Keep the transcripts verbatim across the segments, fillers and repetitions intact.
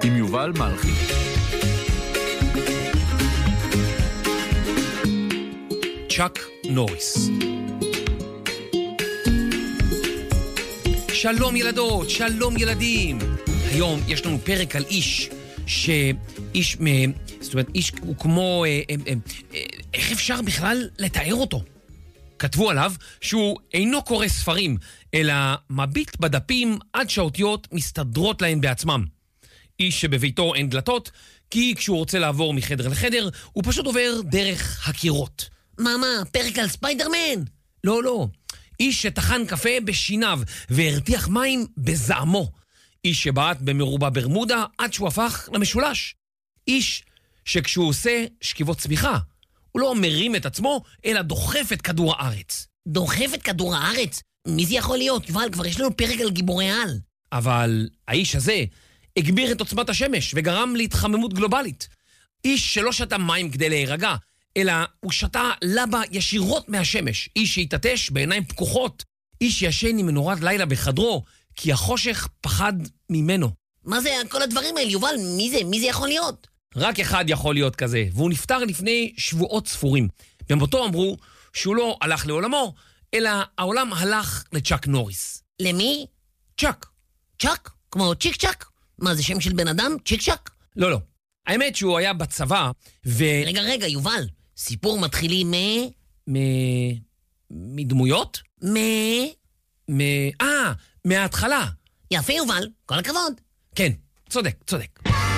עם יובל מלכי. צ'אק נוריס. שלום ילדות, שלום ילדים. היום יש לנו פרק על איש, שאיש, זאת אומרת, איש הוא כמו, איך אפשר בכלל לתאר אותו? כתבו עליו שהוא אינו קורא ספרים, אלא מביט בדפים עד שהאותיות מסתדרות להן בעצמם. איש שבביתו אין דלתות, כי כשהוא רוצה לעבור מחדר לחדר, הוא פשוט עובר דרך הקירות. מה, מה, פרק על ספיידרמן? לא, לא. איש שטחן קפה בשיניו והרתיח מים בזעמו. איש שבעט במרובע ברמודה עד שהוא הפך למשולש. איש שכשהוא עושה שכיבות צמיחה, הוא לא מרים את עצמו, אלא דוחף את כדור הארץ. דוחף את כדור הארץ? מי זה יכול להיות? יובל, כבר יש לנו פרק על גיבורי על. אבל האיש הזה הגביר את עוצמת השמש וגרם להתחממות גלובלית. איש שלא שתה מים כדי להירגע, אלא הוא שתה לבה ישירות מהשמש. איש שהתעטש בעיניים פקוחות. איש שישן עם מנורת לילה בחדרו, כי החושך פחד ממנו. מה זה כל הדברים האלה, יובל? מי זה? מי זה יכול להיות? רק אחד יכול להיות כזה, והוא נפטר לפני שבועות ספורים. במותו אמרו שהוא לא הלך לעולמו, אלא העולם הלך לצ'אק נוריס. למי? צ'אק. צ'אק? כמו צ'יק צ'אק? מה, זה שם של בן אדם? צ'יק צ'אק? לא, לא. האמת שהוא היה בצבא, ו... רגע, רגע, יובל. סיפור מתחילים מ... מ... מדמויות? מ... מ... אה, מההתחלה. יפה, יובל. כל הכבוד. כן, צודק, צודק.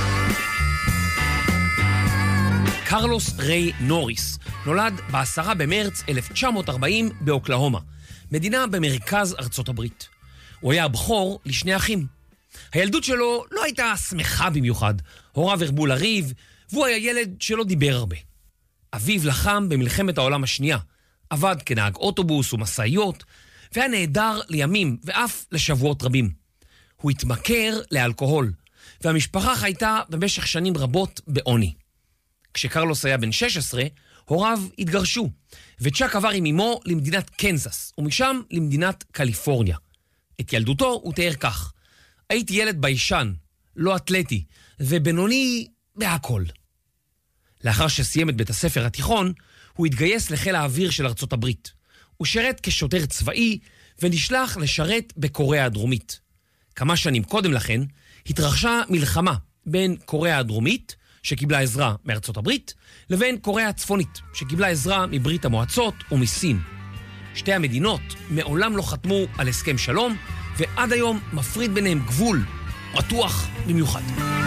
קרלוס ריי נוריס נולד בעשרה במרץ אלף תשע מאות ארבעים באוקלהומה, מדינה במרכז ארצות הברית. הוא היה הבכור לשני אחים. הילדות שלו לא הייתה שמחה במיוחד. הוריו הרבו לריב, והוא היה ילד שלא דיבר הרבה. אביו לחם במלחמת העולם השנייה, עבד כנהג אוטובוס ומסעיות, והיה נהדר לימים ואף לשבועות רבים. הוא התמכר לאלכוהול, והמשפחה חייתה במשך שנים רבות בעוני. כשקרלוס היה בן שש עשרה, הוריו התגרשו, וצ'אק עבר עם אמו למדינת קנזס, ומשם למדינת קליפורניה. את ילדותו הוא תיאר כך: הייתי ילד ביישן, לא אתלטי, ובינוני בהכל. לאחר שסיים את בית הספר התיכון, הוא התגייס לחיל האוויר של ארצות הברית. הוא שירת כשוטר צבאי, ונשלח לשרת בקוריאה הדרומית. כמה שנים קודם לכן, התרחשה מלחמה בין קוריאה הדרומית, שקיבלה עזרה מארצות הברית, לבין קוריאה הצפונית, שקיבלה עזרה מברית המועצות ומסין. שתי המדינות מעולם לא חתמו על הסכם שלום, ועד היום מפריד ביניהם גבול, רתוח במיוחד.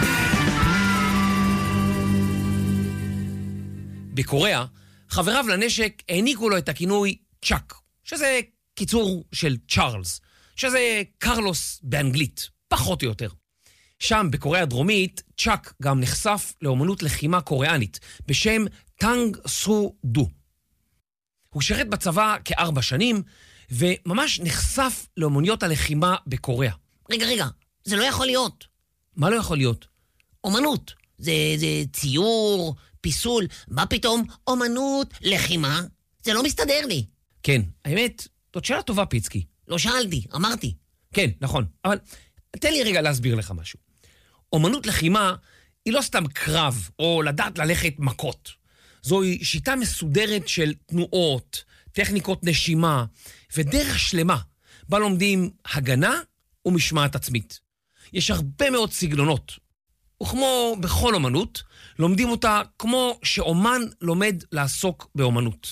בקוריאה, חבריו לנשק העניקו לו את הכינוי צ'אק, שזה קיצור של צ'ארלס, שזה קרלוס באנגלית, פחות או יותר. שם, בקוריאה הדרומית, צ'אק גם נחשף לאומנות לחימה קוריאנית, בשם טאנג סו דו. הוא שרת בצבא כארבע שנים, וממש נחשף לאומנויות הלחימה בקוריאה. רגע, רגע, זה לא יכול להיות. מה לא יכול להיות? אומנות. זה, זה ציור, פיסול, מה פתאום אומנות לחימה? זה לא מסתדר לי. כן, האמת, זאת שאלה טובה, פיצקי. לא שאלתי, אמרתי. כן, נכון, אבל תן לי רגע להסביר לך משהו. אומנות לחימה היא לא סתם קרב או לדעת ללכת מכות. זוהי שיטה מסודרת של תנועות, טכניקות נשימה ודרך שלמה, בה לומדים הגנה ומשמעת עצמית. יש הרבה מאוד סגנונות, וכמו בכל אומנות, לומדים אותה כמו שאומן לומד לעסוק באומנות.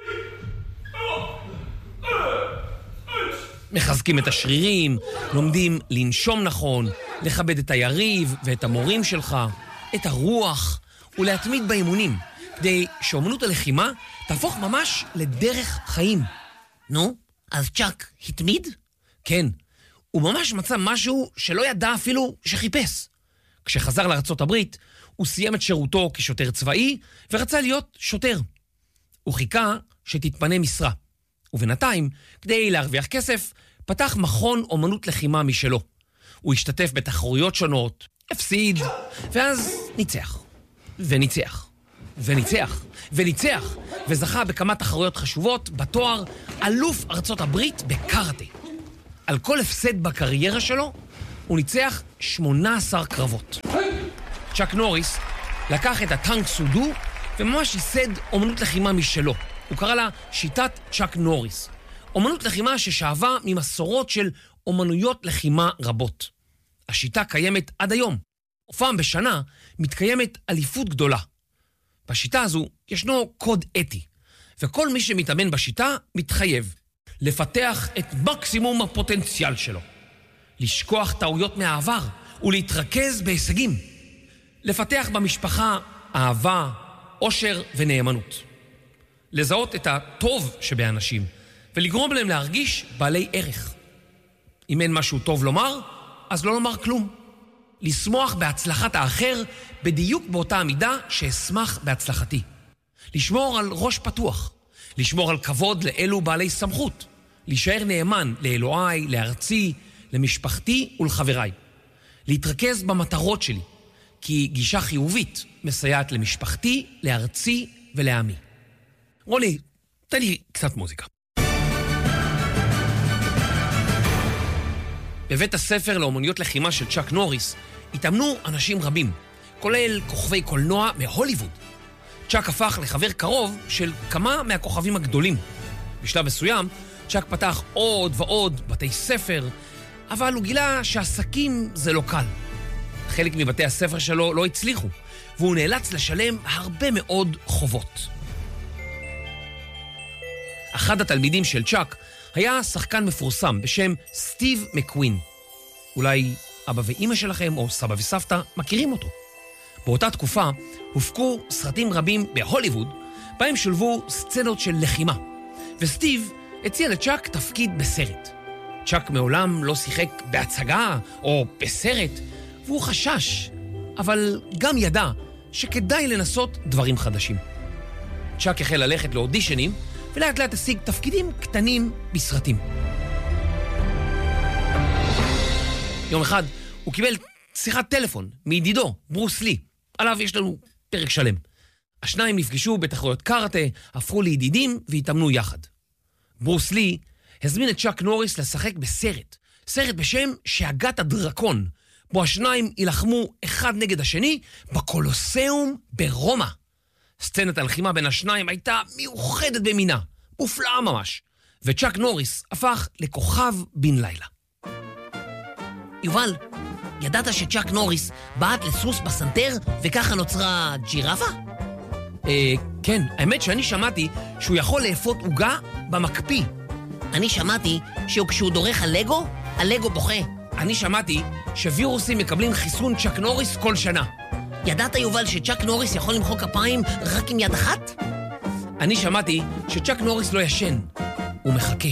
מחזקים את השרירים, לומדים לנשום נכון, לכבד את היריב ואת המורים שלך, את הרוח, ולהתמיד באימונים, כדי שאומנות הלחימה תהפוך ממש לדרך חיים. נו, אז צ'אק התמיד? כן, הוא ממש מצא משהו שלא ידע אפילו שחיפש. כשחזר לארצות הברית, הוא סיים את שירותו כשוטר צבאי, ורצה להיות שוטר. הוא חיכה שתתפנה משרה. ובינתיים, כדי להרוויח כסף, פתח מכון אומנות לחימה משלו. הוא השתתף בתחרויות שונות, הפסיד, ואז ניצח. וניצח. וניצח. וניצח. וזכה בכמה תחרויות חשובות בתואר אלוף ארצות הברית בקראטה. על כל הפסד בקריירה שלו, הוא ניצח שמונה עשר קרבות. צ'אק נוריס לקח את הטנק סודו וממש ייסד אומנות לחימה משלו. הוא קרא לה שיטת צ'אק נוריס. אומנות לחימה ששאבה ממסורות של אומנויות לחימה רבות. השיטה קיימת עד היום. פעם בשנה מתקיימת אליפות גדולה. בשיטה הזו ישנו קוד אתי, וכל מי שמתאמן בשיטה מתחייב לפתח את מקסימום הפוטנציאל שלו, לשכוח טעויות מהעבר ולהתרכז בהישגים, לפתח במשפחה אהבה, עושר ונאמנות, לזהות את הטוב שבאנשים ולגרום להם להרגיש בעלי ערך. אם אין משהו טוב לומר, אז לא לומר כלום. לשמוח בהצלחת האחר בדיוק באותה המידה שאשמח בהצלחתי. לשמור על ראש פתוח, לשמור על כבוד לאלו בעלי סמכות, להישאר נאמן לאלוהי, לארצי, למשפחתי ולחבריי. להתרכז במטרות שלי, כי גישה חיובית מסייעת למשפחתי, לארצי ולעמי. רוני, תן לי קצת מוזיקה. בבית הספר לאומנויות לחימה של צ'אק נוריס התאמנו אנשים רבים, כולל כוכבי קולנוע מהוליווד. צ'אק הפך לחבר קרוב של כמה מהכוכבים הגדולים. בשלב מסוים, צ'אק פתח עוד ועוד בתי ספר, אבל הוא גילה שעסקים זה לא קל. חלק מבתי הספר שלו לא הצליחו, והוא נאלץ לשלם הרבה מאוד חובות. אחד התלמידים של צ'אק היה שחקן מפורסם בשם סטיב מקווין. אולי אבא ואמא שלכם או סבא וסבתא מכירים אותו. באותה תקופה הופקו סרטים רבים בהוליווד, בהם שולבו סצנות של לחימה, וסטיב הציע לצ'אק תפקיד בסרט. צ'אק מעולם לא שיחק בהצגה או בסרט, והוא חשש, אבל גם ידע שכדאי לנסות דברים חדשים. צ'אק החל ללכת לאודישנים, ולאט לאט השיג תפקידים קטנים בסרטים. יום אחד הוא קיבל שיחת טלפון מידידו, ברוס לי. עליו יש לנו פרק שלם. השניים נפגשו בתחרויות קארטה, הפכו לידידים והתאמנו יחד. ברוס לי הזמין את צ'אק נוריס לשחק בסרט, סרט בשם שאגת הדרקון, בו השניים ילחמו אחד נגד השני בקולוסיאום ברומא. סצנת הלחימה בין השניים הייתה מיוחדת במינה, מופלאה ממש, וצ'אק נוריס הפך לכוכב בן לילה. יובל, ידעת שצ'אק נוריס בעט לסוס בסנטר וככה נוצרה ג'ירפה? אה, כן, האמת שאני שמעתי שהוא יכול לאפות עוגה במקפיא. אני שמעתי שכשהוא דורך על לגו, הלגו בוכה. אני שמעתי שווירוסים מקבלים חיסון צ'אק נוריס כל שנה. ידעת, יובל, שצ'אק נוריס יכול למחוא כפיים רק עם יד אחת? אני שמעתי שצ'אק נוריס לא ישן, הוא מחכה.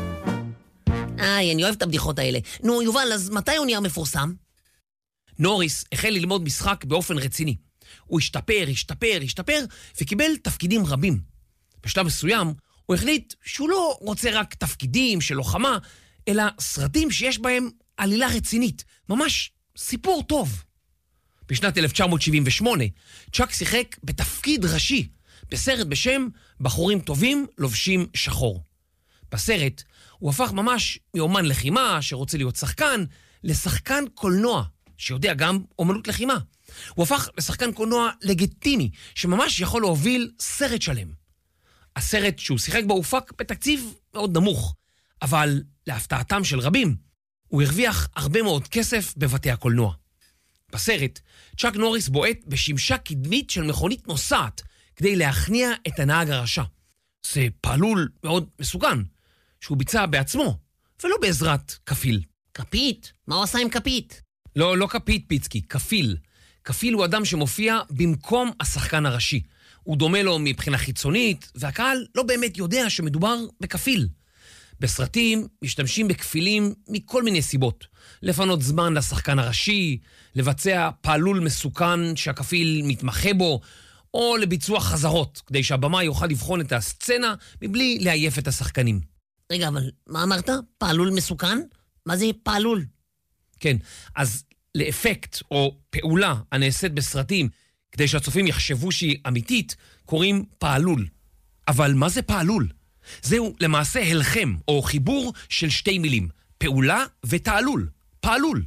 איי, אני אוהב את הבדיחות האלה. נו, יובל, אז מתי הוא נהיה מפורסם? נוריס החל ללמוד משחק באופן רציני. הוא השתפר, השתפר, השתפר, וקיבל תפקידים רבים. בשלב מסוים, הוא החליט שהוא לא רוצה רק תפקידים של לוחמה, אלא סרטים שיש בהם עלילה רצינית, ממש סיפור טוב. בשנת אלף תשע מאות שבעים ושמונה, צ'אק שיחק בתפקיד ראשי, בסרט בשם בחורים טובים לובשים שחור. בסרט הוא הפך ממש מאומן לחימה שרוצה להיות שחקן, לשחקן קולנוע, שיודע גם אומנות לחימה. הוא הפך לשחקן קולנוע לגיטימי, שממש יכול להוביל סרט שלם. הסרט שהוא שיחק בו הופק בתקציב מאוד נמוך, אבל להפתעתם של רבים, הוא הרוויח הרבה מאוד כסף בבתי הקולנוע. בסרט, צ'אק נוריס בועט בשמשה קדמית של מכונית נוסעת, כדי להכניע את הנהג הרשע. זה פעלול מאוד מסוכן, שהוא ביצע בעצמו, ולא בעזרת כפיל. כפית? מה הוא עשה עם כפית? לא, לא כפית פיצקי, כפיל. כפיל הוא אדם שמופיע במקום השחקן הראשי. הוא דומה לו מבחינה חיצונית, והקהל לא באמת יודע שמדובר בכפיל. בסרטים משתמשים בכפילים מכל מיני סיבות. לפנות זמן לשחקן הראשי, לבצע פעלול מסוכן שהכפיל מתמחה בו, או לביצוע חזרות, כדי שהבמה יוכל לבחון את הסצנה מבלי להעייף את השחקנים. רגע, אבל מה אמרת? פעלול מסוכן? מה זה פעלול? כן, אז לאפקט או פעולה הנעשית בסרטים, כדי שהצופים יחשבו שהיא אמיתית, קוראים פעלול. אבל מה זה פעלול? זהו למעשה הלחם או חיבור של שתי מילים, פעולה ותעלול, פעלול.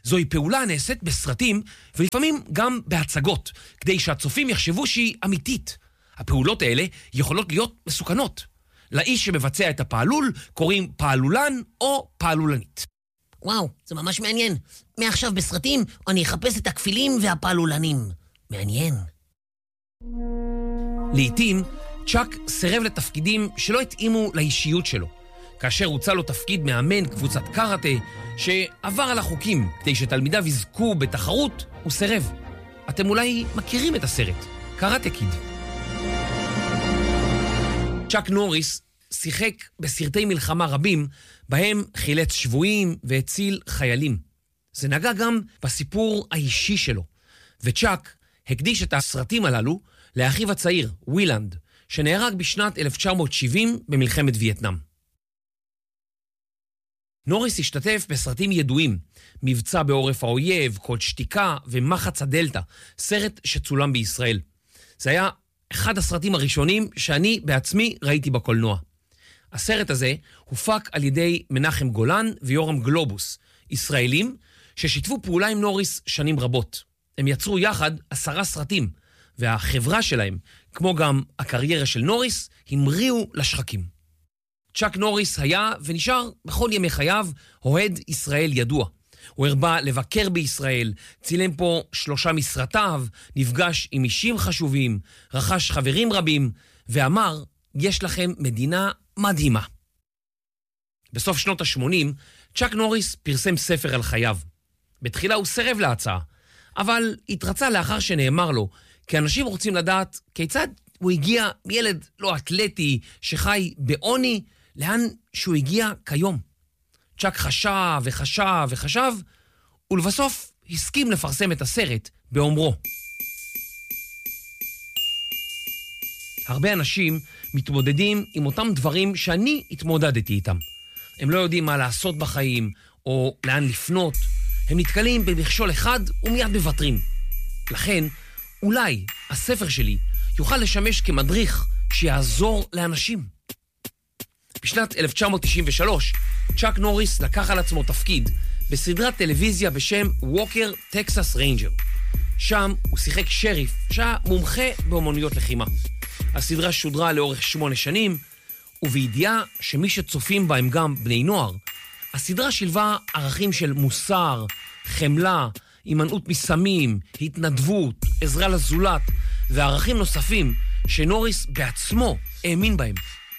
זוהי פעולה נעשית בסרטים ולפעמים גם בהצגות, כדי שהצופים יחשבו שהיא אמיתית. הפעולות האלה יכולות להיות מסוכנות. לאיש שמבצע את הפעלול קוראים פעלולן או פעלולנית. וואו, זה ממש מעניין. מעכשיו בסרטים אני אחפש את הכפילים והפעלולנים. מעניין. לעתים, צ'אק סירב לתפקידים שלא התאימו לאישיות שלו. כאשר הוצע לו תפקיד מאמן קבוצת קראטה שעבר על החוקים כדי שתלמידיו יזכו בתחרות, הוא סירב. אתם אולי מכירים את הסרט, קראטה קיד. צ'אק נוריס שיחק בסרטי מלחמה רבים, בהם חילץ שבויים והציל חיילים. זה נגע גם בסיפור האישי שלו, וצ'אק הקדיש את הסרטים הללו לאחיו הצעיר, ווילנד, שנהרג בשנת אלף תשע מאות שבעים במלחמת וייטנאם. נוריס השתתף בסרטים ידועים, מבצע בעורף האויב, קוד שתיקה ומחץ הדלטה, סרט שצולם בישראל. זה היה אחד הסרטים הראשונים שאני בעצמי ראיתי בקולנוע. הסרט הזה הופק על ידי מנחם גולן ויורם גלובוס, ישראלים ששיתפו פעולה עם נוריס שנים רבות. הם יצרו יחד עשרה סרטים, והחברה שלהם, כמו גם הקריירה של נוריס, המריאו לשחקים. צ'אק נוריס היה ונשאר בכל ימי חייו אוהד ישראל ידוע. הוא הרבה לבקר בישראל, צילם פה שלושה מסרטיו, נפגש עם אישים חשובים, רכש חברים רבים, ואמר, יש לכם מדינה מדהימה. בסוף שנות ה-שמונים, צ'אק נוריס פרסם ספר על חייו. בתחילה הוא סירב להצעה, אבל התרצה לאחר שנאמר לו, כי אנשים רוצים לדעת כיצד הוא הגיע מילד לא אתלטי שחי בעוני, לאן שהוא הגיע כיום. צ'אק חשב וחשב וחשב, ולבסוף הסכים לפרסם את הסרט באומרו. הרבה אנשים מתמודדים עם אותם דברים שאני התמודדתי איתם. הם לא יודעים מה לעשות בחיים, או לאן לפנות. הם נתקלים במכשול אחד ומיד מוותרים. לכן, אולי הספר שלי יוכל לשמש כמדריך שיעזור לאנשים. בשנת אלף תשע מאות תשעים ושלוש, צ'אק נוריס לקח על עצמו תפקיד בסדרת טלוויזיה בשם ווקר טקסס ריינג'ר. שם הוא שיחק שריף שהיה מומחה באומנויות לחימה. הסדרה שודרה לאורך שמונה שנים, ובידיעה שמי שצופים בה הם גם בני נוער, הסדרה שילבה ערכים של מוסר, חמלה, הימנעות מסמים, התנדבות, עזרה לזולת וערכים נוספים שנוריס בעצמו האמין בהם.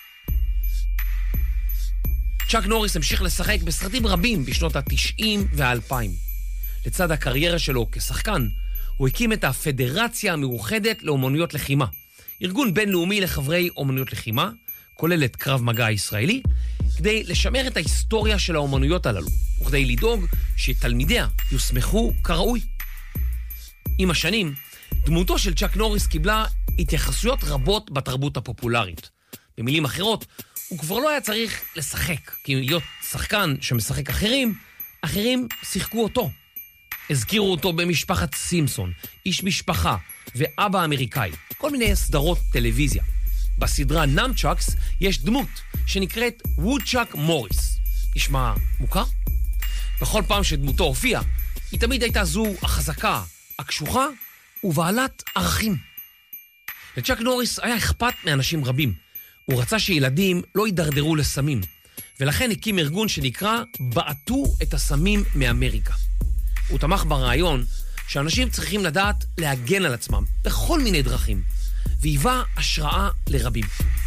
צ'אק נוריס המשיך לשחק בסרטים רבים בשנות ה-תשעים וה-אלפיים. לצד הקריירה שלו כשחקן, הוא הקים את הפדרציה המאוחדת לאומנויות לחימה, ארגון בינלאומי לחברי אומנויות לחימה, כולל את קרב מגע הישראלי, כדי לשמר את ההיסטוריה של האומנויות הללו, וכדי לדאוג שתלמידיה יוסמכו כראוי. עם השנים, דמותו של צ'אק נוריס קיבלה התייחסויות רבות בתרבות הפופולרית. במילים אחרות, הוא כבר לא היה צריך לשחק, כי להיות שחקן שמשחק אחרים, אחרים שיחקו אותו. הזכירו אותו במשפחת סימפסון, איש משפחה ואבא אמריקאי, כל מיני סדרות טלוויזיה. בסדרה נאמצ'אקס יש דמות שנקראת וודצ'אק מוריס. נשמע מוכר? בכל פעם שדמותו הופיעה, היא תמיד הייתה זו החזקה, הקשוחה ובעלת ערכים. לצ'אק נוריס היה אכפת מאנשים רבים. הוא רצה שילדים לא יידרדרו לסמים, ולכן הקים ארגון שנקרא בעטו את הסמים מאמריקה. הוא תמך ברעיון שאנשים צריכים לדעת להגן על עצמם בכל מיני דרכים, והיווה השראה לרבים.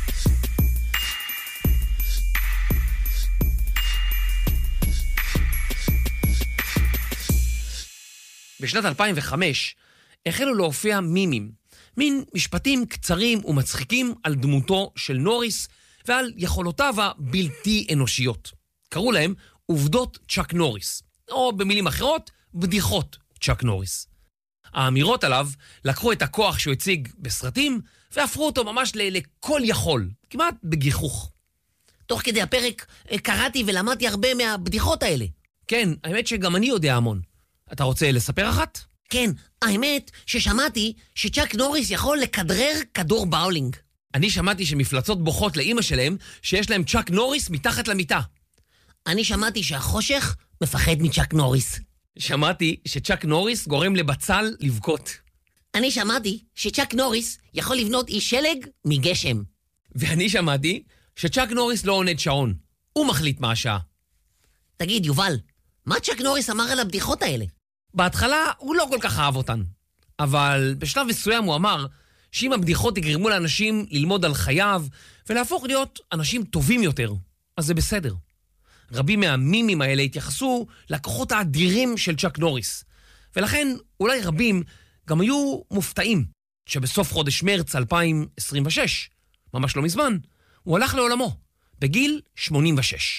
בשנת אלפיים וחמש החלו להופיע מימים, מין משפטים קצרים ומצחיקים על דמותו של נוריס ועל יכולותיו הבלתי אנושיות. קראו להם עובדות צ'אק נוריס, או במילים אחרות, בדיחות צ'אק נוריס. האמירות עליו לקחו את הכוח שהוא הציג בסרטים והפכו אותו ממש לכל יכול, כמעט בגיחוך. תוך כדי הפרק קראתי ולמדתי הרבה מהבדיחות האלה. כן, האמת שגם אני יודע המון. אתה רוצה לספר אחת? כן, האמת ששמעתי שצ'אק נוריס יכול לכדרר כדור באולינג. אני שמעתי שמפלצות בוכות לאמא שלהם שיש להם צ'אק נוריס מתחת למיטה. אני שמעתי שהחושך מפחד מצ'אק נוריס. שמעתי שצ'אק נוריס גורם לבצל לבכות. אני שמעתי שצ'אק נוריס יכול לבנות אי שלג מגשם. ואני שמעתי שצ'אק נוריס לא עונד שעון. הוא מחליט מה השעה. תגיד, יובל, מה צ'אק נוריס אמר על הבדיחות האלה? בהתחלה הוא לא כל כך אהב אותן. אבל בשלב מסוים הוא אמר שאם הבדיחות יגרמו לאנשים ללמוד על חייו ולהפוך להיות אנשים טובים יותר, אז זה בסדר. רבים מהמימים האלה התייחסו לכוחות האדירים של צ'אק נוריס. ולכן אולי רבים גם היו מופתעים שבסוף חודש מרץ אלפיים עשרים ושש, ממש לא מזמן, הוא הלך לעולמו, בגיל שמונים ושש.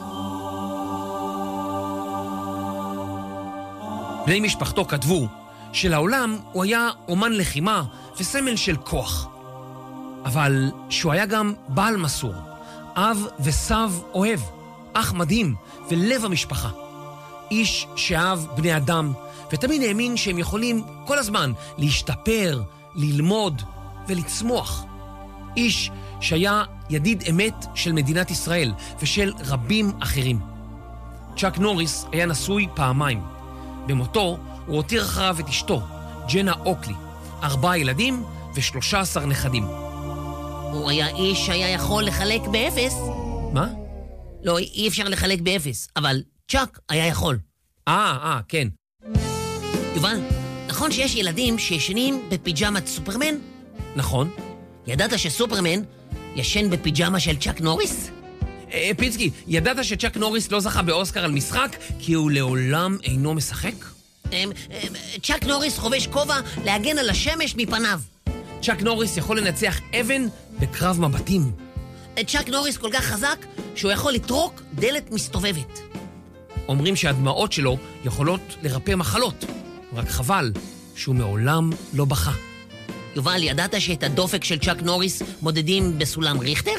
בני משפחתו כתבו שלעולם הוא היה אומן לחימה וסמל של כוח. אבל שהוא היה גם בעל מסור, אב וסב אוהב, אח מדהים ולב המשפחה. איש שאהב בני אדם ותמיד האמין שהם יכולים כל הזמן להשתפר, ללמוד ולצמוח. איש שהיה ידיד אמת של מדינת ישראל ושל רבים אחרים. צ'אק נוריס היה נשוי פעמיים. במותו הוא הותיר אחריו את אשתו, ג'נה אוקלי, ארבעה ילדים ושלושה עשר נכדים. הוא היה איש שהיה יכול לחלק באפס. מה? לא, אי אפשר לחלק באפס, אבל צ'אק היה יכול. אה, אה, כן. יובל, נכון שיש ילדים שישנים בפיג'מת סופרמן? נכון. ידעת שסופרמן ישן בפיג'מה של צ'אק נוריס? אה, פיצקי, ידעת שצ'אק נוריס לא זכה באוסקר על משחק כי הוא לעולם אינו משחק? צ'אק נוריס חובש כובע להגן על השמש מפניו. צ'אק נוריס יכול לנצח אבן בקרב מבטים. צ'אק נוריס כל כך חזק שהוא יכול לטרוק דלת מסתובבת. אומרים שהדמעות שלו יכולות לרפא מחלות, רק חבל שהוא מעולם לא בכה. יובל, ידעת שאת הדופק של צ'אק נוריס מודדים בסולם ריכטר?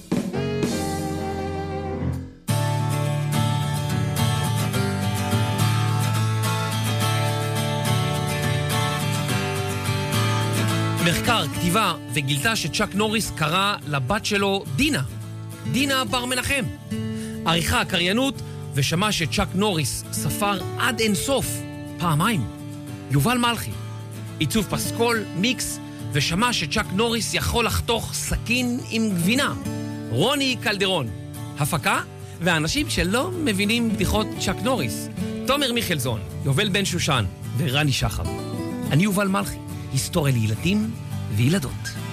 מחקר, כתיבה, וגילתה שצ'אק נוריס קרא לבת שלו דינה. דינה בר מנחם. עריכה, קריינות, ושמע שצ'אק נוריס ספר עד אין סוף, פעמיים. יובל מלכי. עיצוב פסקול, מיקס, ושמע שצ'אק נוריס יכול לחתוך סכין עם גבינה. רוני קלדרון. הפקה, ואנשים שלא מבינים בדיחות צ'אק נוריס. תומר מיכלזון, יובל בן שושן ורני שחר. אני יובל מלכי. היסטוריה לילדים וילדות.